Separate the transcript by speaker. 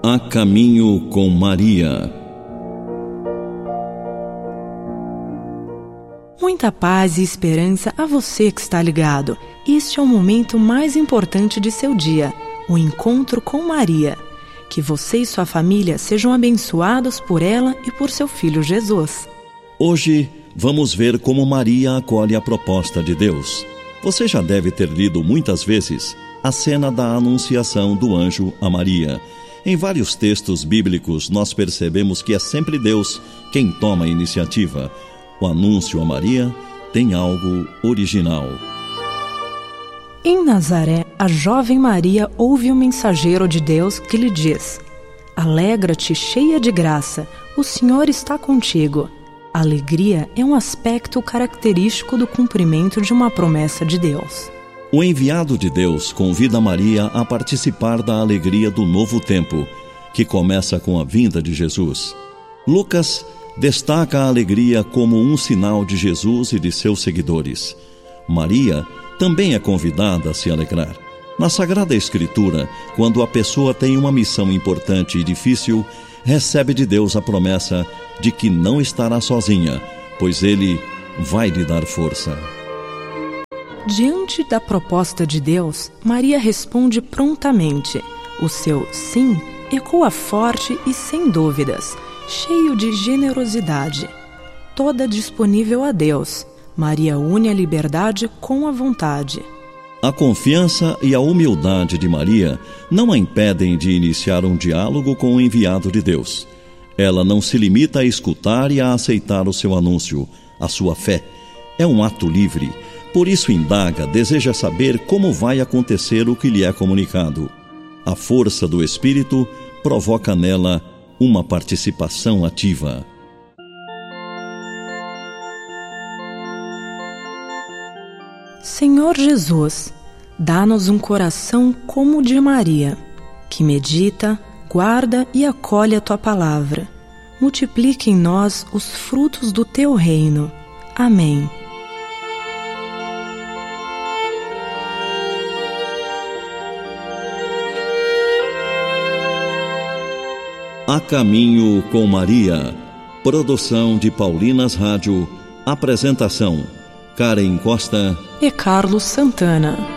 Speaker 1: A Caminho com Maria.
Speaker 2: Muita paz e esperança a você que está ligado. Este é o momento mais importante de seu dia, o encontro com Maria. Que você e sua família sejam abençoados por ela e por seu filho Jesus.
Speaker 1: Hoje vamos ver como Maria acolhe a proposta de Deus. Você já deve ter lido muitas vezes a cena da anunciação do anjo a Maria. Em vários textos bíblicos nós percebemos que é sempre Deus quem toma a iniciativa. O anúncio a Maria tem algo original.
Speaker 2: Em Nazaré, a jovem Maria ouve um mensageiro de Deus que lhe diz: Alegra-te, cheia de graça, o Senhor está contigo. A alegria é um aspecto característico do cumprimento de uma promessa de Deus.
Speaker 1: O enviado de Deus convida Maria a participar da alegria do novo tempo, que começa com a vinda de Jesus. Lucas destaca a alegria como um sinal de Jesus e de seus seguidores. Maria também é convidada a se alegrar. Na Sagrada Escritura, quando a pessoa tem uma missão importante e difícil, recebe de Deus a promessa de que não estará sozinha, pois Ele vai lhe dar força.
Speaker 2: Diante da proposta de Deus, Maria responde prontamente. O seu sim ecoa forte e sem dúvidas, cheio de generosidade. Toda disponível a Deus, Maria une a liberdade com a vontade.
Speaker 1: A confiança e a humildade de Maria não a impedem de iniciar um diálogo com o enviado de Deus. Ela não se limita a escutar e a aceitar o seu anúncio. A sua fé é um ato livre. Por isso indaga, deseja saber como vai acontecer o que lhe é comunicado. A força do Espírito provoca nela uma participação ativa.
Speaker 2: Senhor Jesus, dá-nos um coração como o de Maria, que medita, guarda e acolhe a Tua palavra. Multiplique em nós os frutos do Teu reino. Amém.
Speaker 1: A Caminho com Maria. Produção de Paulinas Rádio. Apresentação: Karen Costa
Speaker 2: e Carlos Santana.